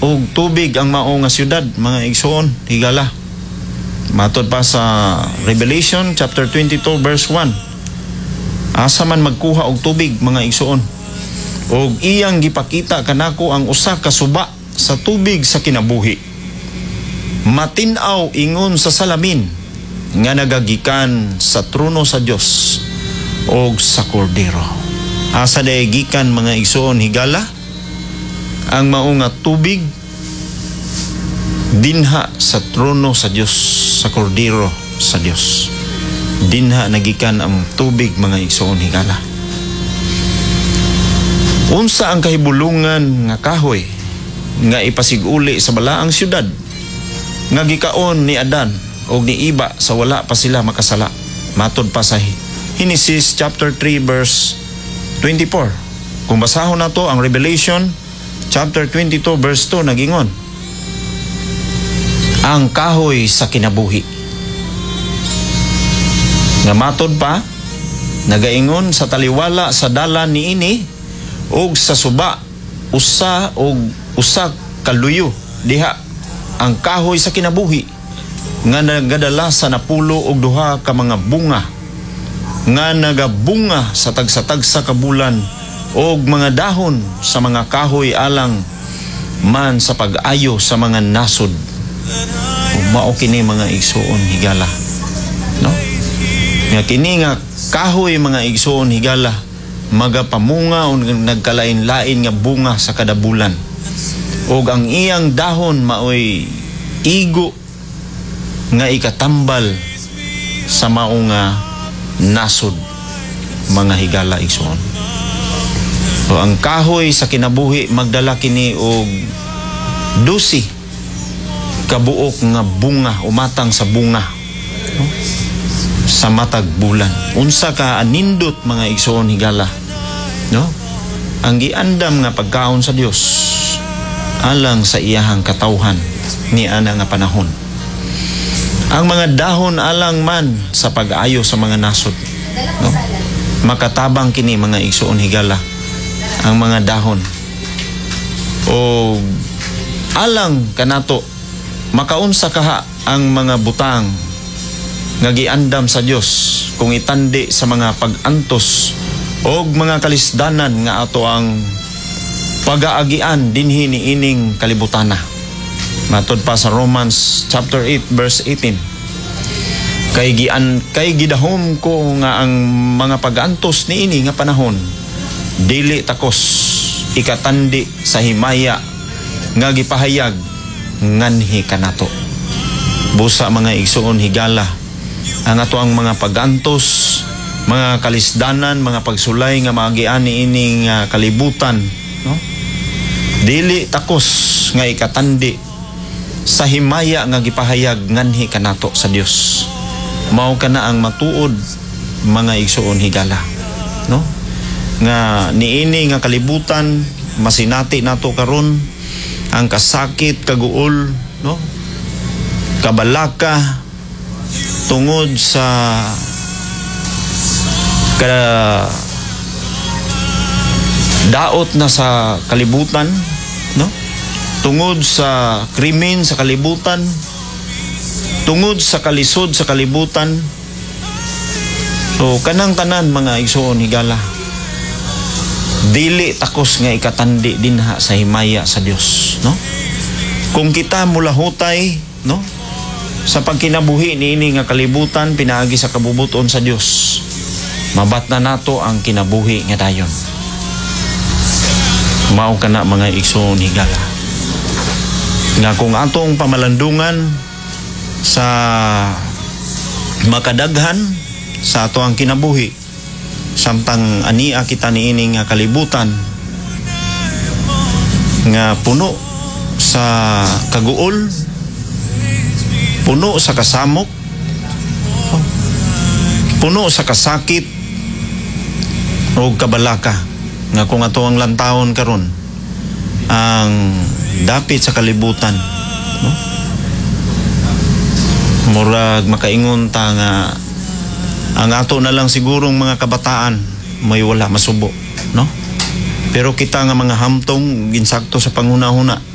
og tubig ang mao nga syudad, mga igsoon higala. Matod pa sa Revelation chapter 22 verse 1, asa man magkuha og tubig, mga igsoon, og iyang gipakita kanako ang usa ka suba sa tubig sa kinabuhi, matin-aw ingon sa salamin nga nagagikan sa trono sa Dios og sa Kordero. Asa day gikan, mga igsoon higala, ang mao nga tubig? Dinha sa trono sa Dios, sa Kordero sa Dios. Dinha nagikan ang tubig, mga igsoon higala. Unsa ang kahibulungan nga kahoy nga ipasiguli sa balaang syudad nga gikaon ni Adan o ni Iba sa wala pa sila makasala? Matod pa sa Genesis chapter 3 verse 24. Kung basahon na to ang Revelation chapter 22 verse 2, nagingon, ang kahoy sa kinabuhi. Nga matod pa, nagaingon sa taliwala sa dalan niini og sa suba usa kaluyo diha ang kahoy sa kinabuhi nga nagadala sa napulo og duha ka mga bunga nga nagabunga sa tagsa-tagsa ka bulan og mga dahon sa mga kahoy alang man sa pag-ayo sa mga nasod. Mao kini, mga igsoon higala, no? Nga kini nga kahoy, mga igsoon higala, magapamunga o nagkalain-lain nga bunga sa kada bulan. Og ang iyang dahon maoy igo nga ikatambal sa mao nga nasod, mga higala, igsoon. So ang kahoy sa kinabuhi magdala kini og 12 kabuok nga bunga, umatang sa bunga, no? Sa matag bulan. Unsa ka anindot, mga igsoon higala, no? Ang giandam nga pagkaon sa Dios alang sa iyahang katawhan ni ana nga panahon. Ang mga dahon alang man sa pag-ayo sa mga nasod, no? Makatabang kini, mga igsoon higala, ang mga dahon o alang kanato makaunsa kaha ang mga butang nga giandam sa Dios kung itandi sa mga pag-antos og mga kalisdanan nga ato ang pag-aagian dinhi niining kalibutana. Matod pa sa Romans chapter 8 verse 18, kay gidahom ko nga ang mga pag-antos niini nga panahon dili takos ikatandi sa himaya nga gipahayag nganhi kanato. Busa, mga igsoon higala, ang ato ang mga pag-antos, mga kalisdanan, mga pagsulay nga maagian niining kalibutan, no? Dili takos nga ikatandi sa himaya nga gipahayag nganhi kanato sa Dios. Mao kana ang matuod, mga igsoon higala, no? Nga niini nga kalibutan masinati nato karon ang kasakit, kaguol, no? Kabalaka tungod sa daot na sa kalibutan, no? Tungod sa krimen sa kalibutan, tungod sa kalisod sa kalibutan. So kanang tanan, mga igsoon higala, dili takos nga ikatandi dinha sa himaya sa Dios, no? Kung kita mulahutay, no, sa pagkinabuhi niini nga kalibutan pinaagi sa kabubuton sa Dios, mabat na nato ang kinabuhi nga dayon. Mao kana, mga igsoon higala, nga kung atong pamalandungan sa makadaghan sa ato ang kinabuhi, samtang ania kita niining nga kalibutan nga puno sa kaguol, puno sa kasamok, puno sa kasakit o kabalaka, nga kung ato ang lantawon karon ang dapit sa kalibutan, no? Murag makaingon ta nga ang ato na lang sigurong mga kabataan may wala masubo, no? Pero kita nga mga hamtong ginsakto sa panghuna-huna